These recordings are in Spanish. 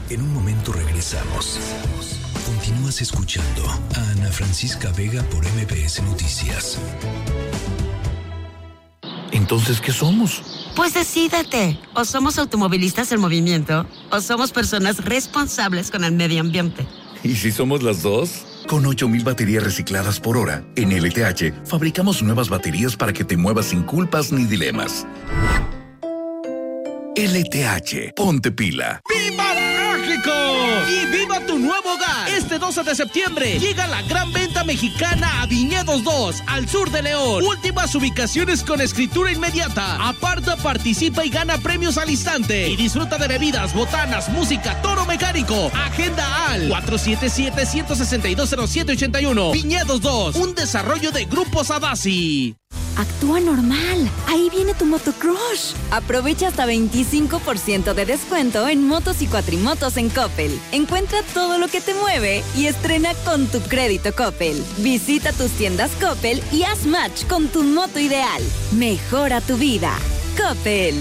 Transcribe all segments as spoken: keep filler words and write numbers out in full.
En un momento regresamos. Continúas escuchando a Ana Francisca Vega por M B S Noticias. Entonces, ¿qué somos? Pues decídete. O somos automovilistas en movimiento, o somos personas responsables con el medio ambiente. ¿Y si somos las dos? Con ocho mil baterías recicladas por hora, en L T H fabricamos nuevas baterías para que te muevas sin culpas ni dilemas. L T H, ponte pila. ¡Viva México! ¡Y viva tu nuevo hogar! Este doce de septiembre llega la gran venta mexicana a Viñedos dos, al sur de León. Últimas ubicaciones con escritura inmediata. Aparta, participa y gana premios al instante. Y disfruta de bebidas, botanas, música, toro mecánico. Agenda al cuatro siete siete, uno seis dos, cero siete ocho uno. Viñedos dos, un desarrollo de Grupo Sadasi. Actúa normal. Ahí viene tu motocrush. Aprovecha hasta veinticinco por ciento de descuento en motos y cuatrimotos en Coppel. Encuentra todo lo que te mueve y estrena con tu crédito Coppel. Visita tus tiendas Coppel y haz match con tu moto ideal. Mejora tu vida. Coppel.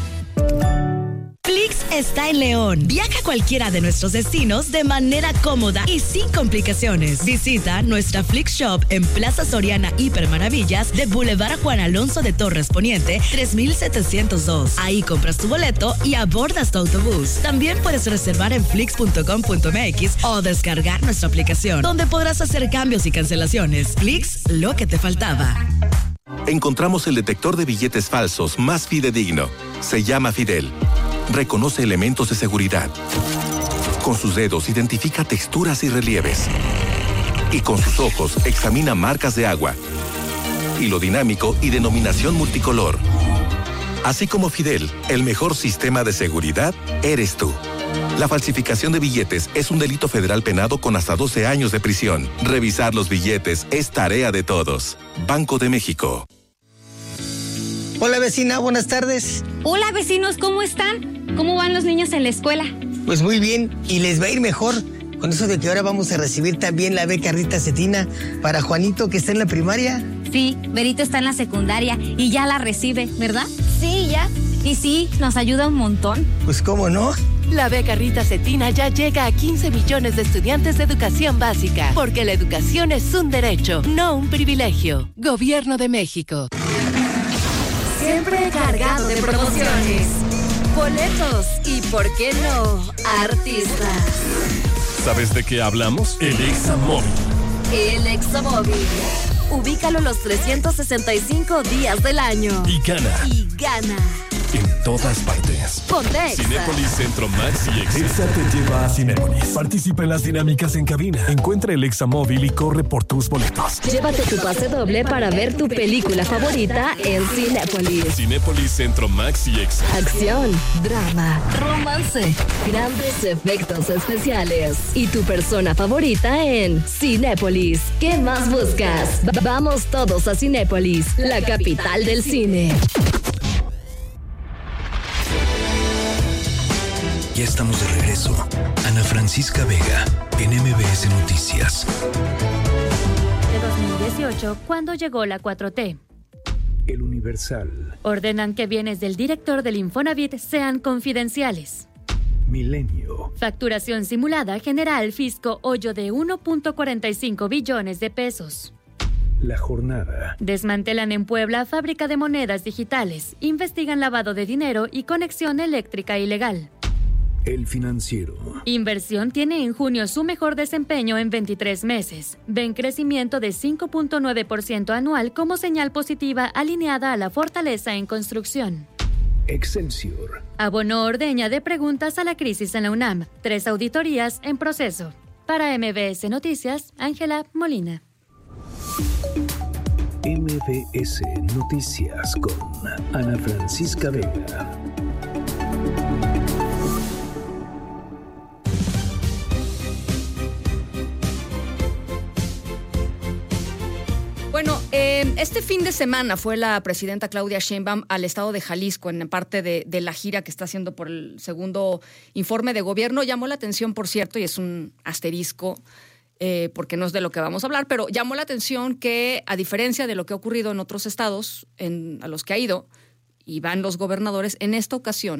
Flix está en León. Viaja a cualquiera de nuestros destinos de manera cómoda y sin complicaciones. Visita nuestra Flix Shop en Plaza Soriana Hiper Maravillas de Boulevard Juan Alonso de Torres Poniente, tres mil setecientos dos. Ahí compras tu boleto y abordas tu autobús. También puedes reservar en flix punto com punto m x o descargar nuestra aplicación, donde podrás hacer cambios y cancelaciones. Flix, lo que te faltaba. Encontramos el detector de billetes falsos más fidedigno. Se llama Fidel. Reconoce elementos de seguridad. Con sus dedos identifica texturas y relieves. Y con sus ojos examina marcas de agua. Hilo dinámico y denominación multicolor. Así como Fidel, el mejor sistema de seguridad eres tú. La falsificación de billetes es un delito federal penado con hasta doce años de prisión. Revisar los billetes es tarea de todos. Banco de México. Hola vecina, buenas tardes. Hola vecinos, ¿cómo están? ¿Cómo van los niños en la escuela? Pues muy bien, y les va a ir mejor con eso de que ahora vamos a recibir también la beca Rita Cetina para Juanito, que está en la primaria. Sí, Berito está en la secundaria y ya la recibe, ¿verdad? Sí, ya. Y sí, nos ayuda un montón. Pues cómo no. La beca Rita Cetina ya llega a quince millones de estudiantes de educación básica, porque la educación es un derecho, no un privilegio. Gobierno de México. Siempre cargado de promociones, boletos y, ¿por qué no?, artistas. ¿Sabes de qué hablamos? El Examóvil. El Examóvil. Ubícalo los trescientos sesenta y cinco días del año. Y gana. Y gana. En todas partes. Ponte Exa. Cinépolis Centro Max y Exa. Exa te lleva a Cinépolis. Participa en las dinámicas en cabina. Encuentra el Examóvil y corre por tus boletos. Llévate tu pase doble para ver tu película favorita en Cinépolis. Cinépolis Centro Max y Exa. Acción, drama, romance, grandes efectos especiales y tu persona favorita en Cinépolis. ¿Qué más buscas? V- vamos todos a Cinépolis, la capital del cine. Ya estamos de regreso. Ana Francisca Vega, en M B S Noticias. De dos mil dieciocho, cuando llegó la cuatro T. El Universal. Ordenan que bienes del director del Infonavit sean confidenciales. Milenio. Facturación simulada genera al fisco hoyo de uno punto cuarenta y cinco billones de pesos. La Jornada. Desmantelan en Puebla fábrica de monedas digitales. Investigan lavado de dinero y conexión eléctrica ilegal. El Financiero. Inversión tiene en junio su mejor desempeño en veintitrés meses. Ven crecimiento de cinco punto nueve por ciento anual como señal positiva alineada a la fortaleza en construcción. Excelsior. Abonó Ordeña de preguntas a la crisis en la UNAM. Tres auditorías en proceso. Para M B S Noticias, Ángela Molina. M B S Noticias con Ana Francisca Vega. Bueno, eh, este fin de semana fue la presidenta Claudia Sheinbaum al estado de Jalisco en parte de, de la gira que está haciendo por el segundo informe de gobierno. Llamó la atención, por cierto, y es un asterisco, eh, porque no es de lo que vamos a hablar, pero llamó la atención que, a diferencia de lo que ha ocurrido en otros estados en, a los que ha ido, y van los gobernadores, en esta ocasión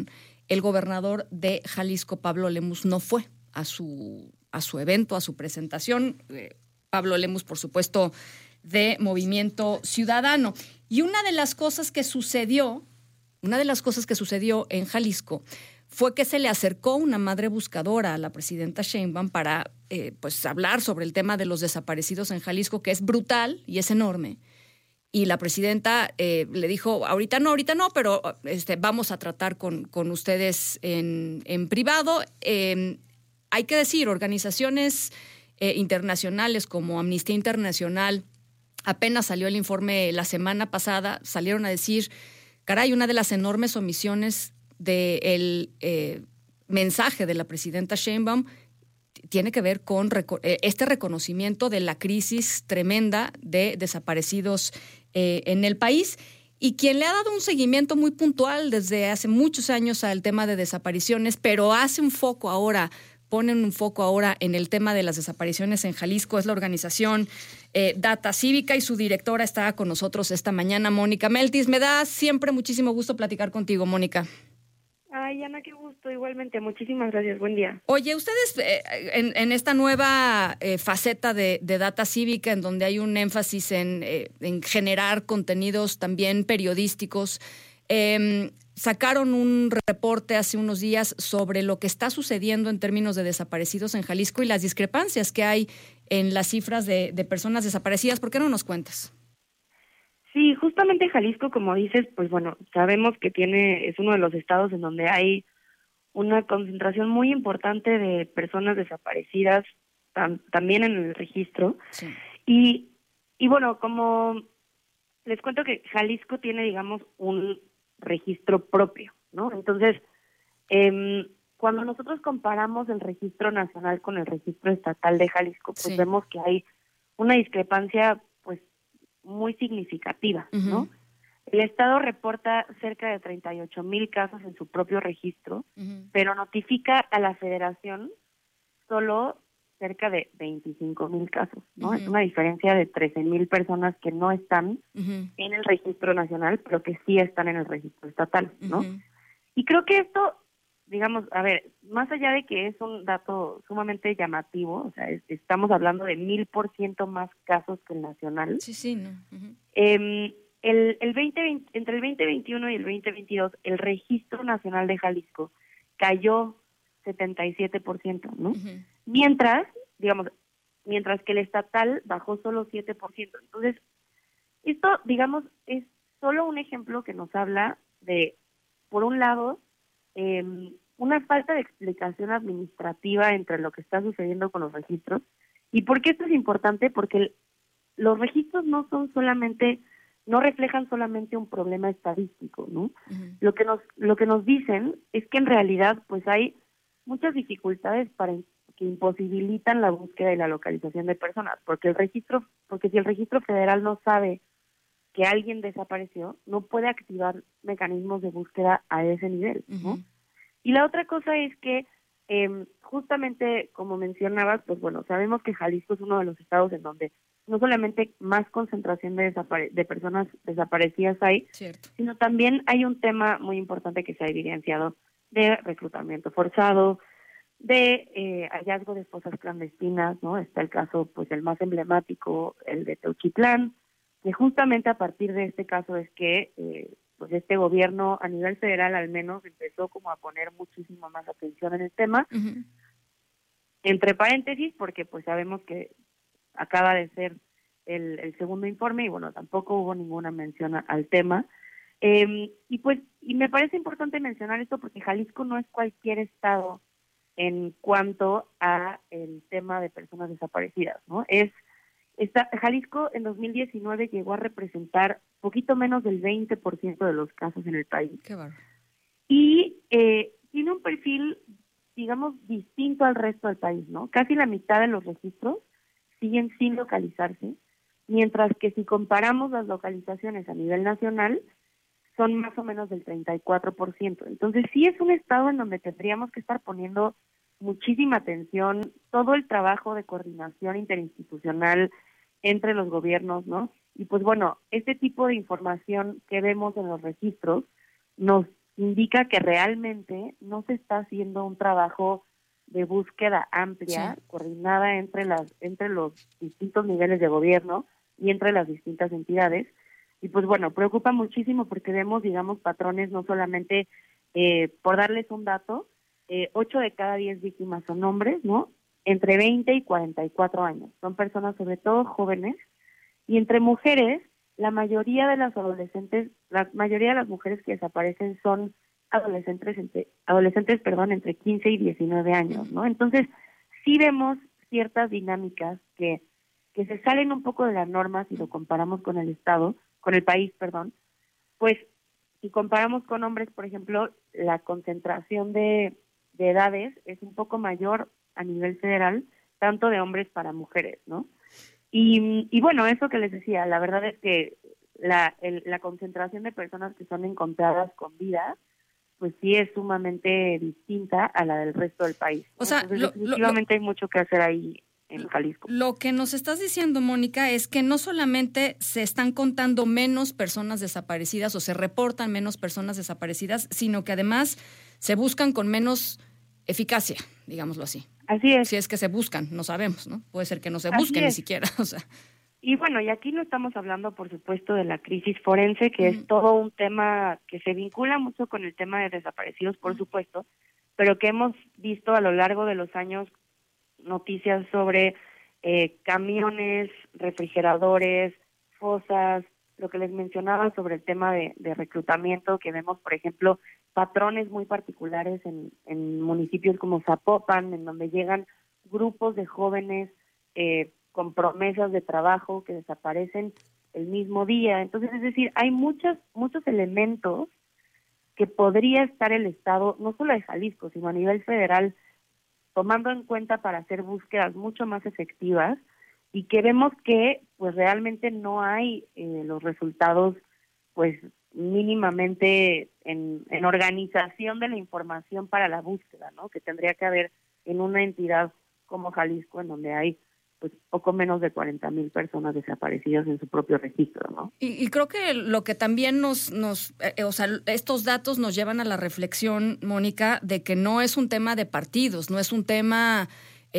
el gobernador de Jalisco, Pablo Lemus, no fue a su, a su evento, a su presentación. Eh, Pablo Lemus, por supuesto, de Movimiento Ciudadano. Y una de las cosas que sucedió, una de las cosas que sucedió en Jalisco fue que se le acercó una madre buscadora a la presidenta Sheinbaum para eh, pues hablar sobre el tema de los desaparecidos en Jalisco, que es brutal y es enorme. Y la presidenta eh, le dijo, ahorita no, ahorita no, pero este, vamos a tratar con, con ustedes en, en privado. Eh, hay que decir, organizaciones eh, internacionales como Amnistía Internacional, apenas salió el informe la semana pasada, salieron a decir, caray, una de las enormes omisiones del eh, mensaje de la presidenta Sheinbaum tiene que ver con reco- este reconocimiento de la crisis tremenda de desaparecidos eh, en el país. Y quien le ha dado un seguimiento muy puntual desde hace muchos años al tema de desapariciones, pero hace un foco ahora, ponen un foco ahora en el tema de las desapariciones en Jalisco, es la organización eh, Data Cívica, y su directora está con nosotros esta mañana, Mónica Meltis. Me da siempre muchísimo gusto platicar contigo, Mónica. Ay, Ana, qué gusto, igualmente. Muchísimas gracias, buen día. Oye, ustedes eh, en, en esta nueva eh, faceta de, de Data Cívica, en donde hay un énfasis en, eh, en generar contenidos también periodísticos, eh, sacaron un reporte hace unos días sobre lo que está sucediendo en términos de desaparecidos en Jalisco y las discrepancias que hay en las cifras de, de personas desaparecidas. ¿Por qué no nos cuentas? Sí, justamente Jalisco, como dices, pues bueno, sabemos que tiene, es uno de los estados en donde hay una concentración muy importante de personas desaparecidas, tam, también en el registro. Sí. Y, y bueno, como les cuento que Jalisco tiene, digamos, un registro propio, ¿no? Entonces, eh, cuando nosotros comparamos el registro nacional con el registro estatal de Jalisco, pues Sí. vemos que hay una discrepancia, pues, muy significativa, Uh-huh. ¿no? El Estado reporta cerca de treinta y ocho mil casos en su propio registro, Uh-huh. pero notifica a la Federación solo cerca de veinticinco mil casos, ¿no? Uh-huh. Es una diferencia de trece mil personas que no están Uh-huh. en el registro nacional, pero que sí están en el registro estatal, ¿no? Uh-huh. Y creo que esto, digamos, a ver, más allá de que es un dato sumamente llamativo, o sea, es- estamos hablando de mil por ciento más casos que el nacional. Sí, sí, no. Uh-huh. Eh, el, el veinte veinte, entre el veinte veintiuno y el veinte veintidós, el registro nacional de Jalisco cayó setenta y siete por ciento, ¿no? Uh-huh. Mientras, digamos, mientras que el estatal bajó solo siete por ciento. Entonces, esto, digamos, es solo un ejemplo que nos habla de, por un lado, eh, una falta de explicación administrativa entre lo que está sucediendo con los registros. ¿Y por qué esto es importante? Porque el- los registros no son solamente, no reflejan solamente un problema estadístico, ¿no? Uh-huh. Lo que nos, lo que nos dicen es que en realidad, pues hay muchas dificultades para que imposibilitan la búsqueda y la localización de personas, porque el registro, porque si el registro federal no sabe que alguien desapareció, no puede activar mecanismos de búsqueda a ese nivel, ¿no? Uh-huh. Y la otra cosa es que, eh, justamente como mencionabas, pues bueno, sabemos que Jalisco es uno de los estados en donde no solamente más concentración de, desapare- de personas desaparecidas hay, Cierto. sino también hay un tema muy importante que se ha evidenciado de reclutamiento forzado, de eh, hallazgo de fosas clandestinas, ¿no? Está el caso, pues el más emblemático, el de Teuchitlán, que justamente a partir de este caso es que eh, pues este gobierno a nivel federal al menos empezó como a poner muchísimo más atención en el tema, Uh-huh. entre paréntesis, porque pues sabemos que acaba de ser el, el segundo informe y bueno, tampoco hubo ninguna mención a- al tema. Eh, y pues, y me parece importante mencionar esto porque Jalisco no es cualquier estado en cuanto a el tema de personas desaparecidas, ¿no? Es esta, Jalisco en dos mil diecinueve llegó a representar poquito menos del veinte por ciento de los casos en el país. Qué bárbaro. Y eh, tiene un perfil, digamos, distinto al resto del país, ¿no? Casi la mitad de los registros siguen sin localizarse, mientras que si comparamos las localizaciones a nivel nacional, son más o menos del treinta y cuatro por ciento. Entonces sí es un estado en donde tendríamos que estar poniendo muchísima atención, todo el trabajo de coordinación interinstitucional entre los gobiernos, ¿no? Y pues bueno, este tipo de información que vemos en los registros nos indica que realmente no se está haciendo un trabajo de búsqueda amplia, sí. coordinada entre las entre los distintos niveles de gobierno y entre las distintas entidades. Y pues bueno, preocupa muchísimo porque vemos, digamos, patrones no solamente, eh, por darles un dato, eh, ocho de cada diez víctimas son hombres, ¿no? Entre veinte y cuarenta y cuatro años. Son personas sobre todo jóvenes. Y entre mujeres, la mayoría de las adolescentes, la mayoría de las mujeres que desaparecen son adolescentes entre, adolescentes, perdón, entre quince y diecinueve años, ¿no? Entonces, sí vemos ciertas dinámicas que, que se salen un poco de las normas si lo comparamos con el Estado, con el país, perdón. Pues, si comparamos con hombres, por ejemplo, la concentración de, de edades es un poco mayor a nivel federal, tanto de hombres para mujeres, ¿no? Y, y bueno, eso que les decía, la verdad es que la, el, la concentración de personas que son encontradas con vida, pues sí es sumamente distinta a la del resto del país, ¿no? O sea, Entonces, lo, definitivamente lo, hay mucho que hacer ahí en Jalisco. Lo que nos estás diciendo, Mónica, es que no solamente se están contando menos personas desaparecidas o se reportan menos personas desaparecidas, sino que además se buscan con menos eficacia, digámoslo así. Así es. Si es que se buscan, no sabemos, ¿no? Puede ser que no se busquen ni siquiera, o sea. Y bueno, y aquí no estamos hablando, por supuesto, de la crisis forense, que uh-huh. es todo un tema que se vincula mucho con el tema de desaparecidos, por uh-huh. supuesto, pero que hemos visto a lo largo de los años noticias sobre eh, camiones, refrigeradores, fosas, lo que les mencionaba sobre el tema de, de reclutamiento, que vemos, por ejemplo, patrones muy particulares en, en municipios como Zapopan, en donde llegan grupos de jóvenes eh, con promesas de trabajo que desaparecen el mismo día. Entonces, es decir, hay muchos, muchos elementos que podría estar el Estado, no solo de Jalisco, sino a nivel federal, tomando en cuenta para hacer búsquedas mucho más efectivas, y que vemos que pues realmente no hay eh, los resultados pues mínimamente en, en organización de la información para la búsqueda, ¿no? Que tendría que haber en una entidad como Jalisco, en donde hay pues poco menos de cuarenta mil personas desaparecidas en su propio registro, ¿no? Y, y creo que lo que también nos, nos eh, o sea, estos datos nos llevan a la reflexión, Mónica, de que no es un tema de partidos, no es un tema,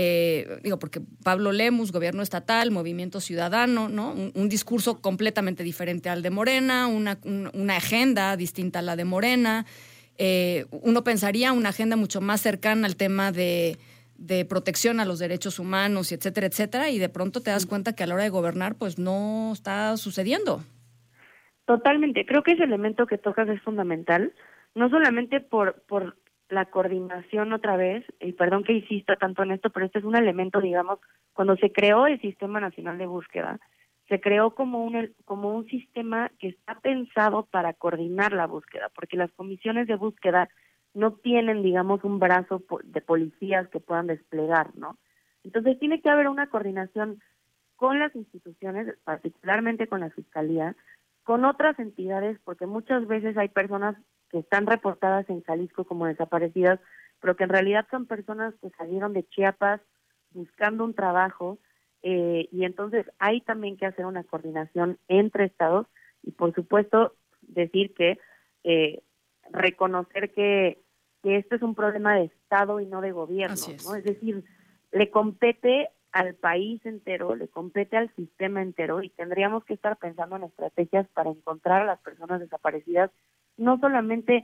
eh, digo, porque Pablo Lemus, gobierno estatal, Movimiento Ciudadano, ¿no? Un, un discurso completamente diferente al de Morena, una, un, una agenda distinta a la de Morena. Eh, uno pensaría una agenda mucho más cercana al tema de de protección a los derechos humanos, y etcétera, etcétera, y de pronto te das cuenta que a la hora de gobernar, pues no está sucediendo. Totalmente. Creo que ese elemento que tocas es fundamental, no solamente por por la coordinación otra vez, y perdón que insista tanto en esto, pero este es un elemento, digamos, cuando se creó el Sistema Nacional de Búsqueda, se creó como un como un sistema que está pensado para coordinar la búsqueda, porque las comisiones de búsqueda no tienen, digamos, un brazo de policías que puedan desplegar, ¿no? Entonces tiene que haber una coordinación con las instituciones, particularmente con la Fiscalía, con otras entidades, porque muchas veces hay personas que están reportadas en Jalisco como desaparecidas, pero que en realidad son personas que salieron de Chiapas buscando un trabajo, eh, y entonces hay también que hacer una coordinación entre estados y, por supuesto, decir que, eh, reconocer que que este es un problema de Estado y no de gobierno, es. ¿no? Es decir, le compete al país entero, le compete al sistema entero, y tendríamos que estar pensando en estrategias para encontrar a las personas desaparecidas, no solamente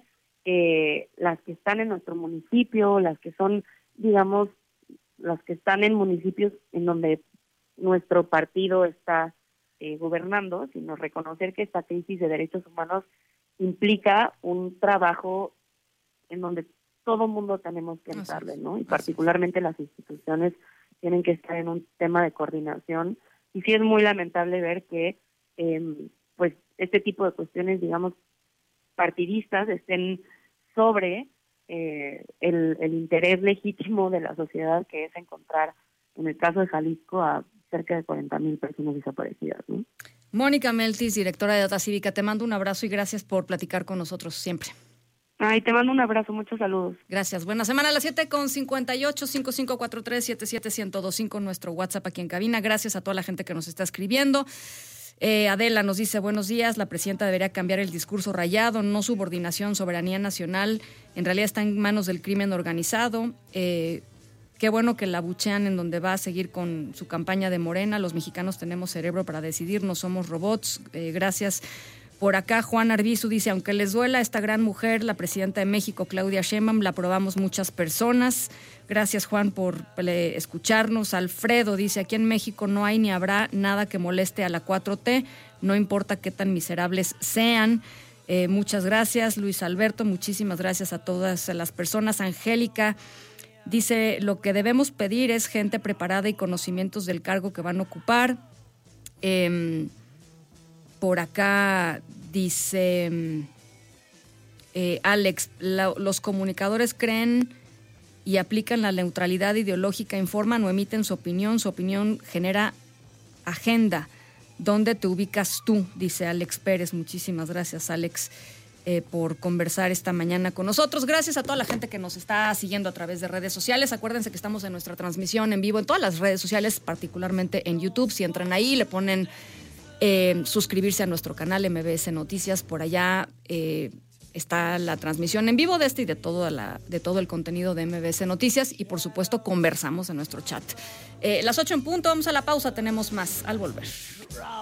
eh, las que están en nuestro municipio, las que son, digamos, las que están en municipios en donde nuestro partido está eh, gobernando, sino reconocer que esta crisis de derechos humanos implica un trabajo en donde todo mundo tenemos que entrarle, ¿no? Y particularmente las instituciones tienen que estar en un tema de coordinación. Y sí es muy lamentable ver que, eh, pues, este tipo de cuestiones, digamos, partidistas estén sobre eh, el, el interés legítimo de la sociedad, que es encontrar, en el caso de Jalisco, a cerca de cuarenta mil personas desaparecidas, ¿no? Mónica Meltis, directora de Data Cívica, te mando un abrazo y gracias por platicar con nosotros siempre. Ay, te mando un abrazo, muchos saludos. Gracias. Buena semana a las siete con cincuenta y ocho, cinco cinco cuatro tres, siete siete uno cero dos cinco, nuestro WhatsApp aquí en cabina. Gracias a toda la gente que nos está escribiendo. Eh, Adela nos dice, buenos días, la presidenta debería cambiar el discurso rayado, no subordinación, soberanía nacional, en realidad está en manos del crimen organizado. Eh, qué bueno que la buchean en donde va a seguir con su campaña de Morena, los mexicanos tenemos cerebro para decidir, no somos robots. Eh, gracias. Por acá Juan Arbizu dice, aunque les duela a esta gran mujer, la presidenta de México, Claudia Sheinbaum, la aprobamos muchas personas. Gracias, Juan, por eh, escucharnos. Alfredo dice, aquí en México no hay ni habrá nada que moleste a la cuatro T, no importa qué tan miserables sean. Eh, muchas gracias, Luis Alberto, muchísimas gracias a todas las personas. Angélica dice, lo que debemos pedir es gente preparada y conocimientos del cargo que van a ocupar. Eh, por acá dice eh, Alex, la, los comunicadores creen y aplican la neutralidad ideológica, informan o emiten su opinión, su opinión genera agenda. ¿Dónde te ubicas tú? Dice Alex Pérez. Muchísimas gracias, Alex, eh, por conversar esta mañana con nosotros. Gracias a toda la gente que nos está siguiendo a través de redes sociales. Acuérdense que estamos en nuestra transmisión en vivo en todas las redes sociales, particularmente en YouTube. Si entran ahí, le ponen eh, suscribirse a nuestro canal M B S Noticias, por allá eh, está la transmisión en vivo de este y de todo, la, de todo el contenido de M B S Noticias y, por supuesto, conversamos en nuestro chat. Eh, las ocho en punto, vamos a la pausa, tenemos más al volver.